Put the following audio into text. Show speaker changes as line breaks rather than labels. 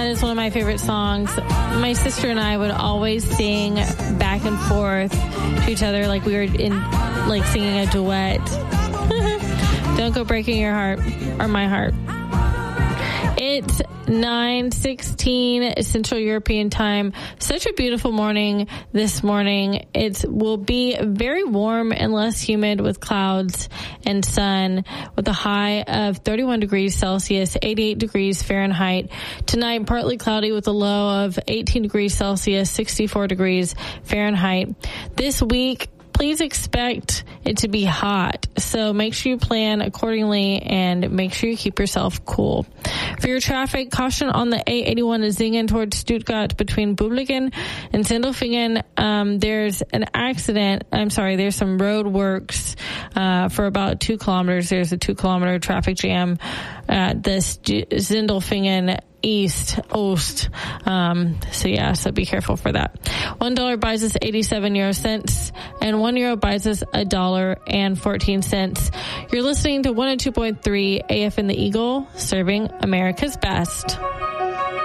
That is one of my favorite songs. My sister and I would always sing back and forth to each other like we were singing a duet. Don't go breaking your heart or my heart. It's 9:16 Central European Time. Such a beautiful morning this morning. It will be very warm and less humid with clouds and sun with a high of 31 degrees Celsius, 88 degrees Fahrenheit. Tonight, partly cloudy with a low of 18 degrees Celsius, 64 degrees Fahrenheit. This week, please expect it to be hot, so make sure you plan accordingly and make sure you keep yourself cool. For your traffic, caution on the A81 is Zingen towards Stuttgart between Bublingen and Sindelfingen. There's an accident. There's some road works for about 2 kilometers. There's a 2-kilometer traffic jam at the Sindelfingen Ost. So be careful for that. $1 buys us 87 euro cents and €1 buys us $1.14. You're listening to 102.3 AF in the Eagle, serving America's best.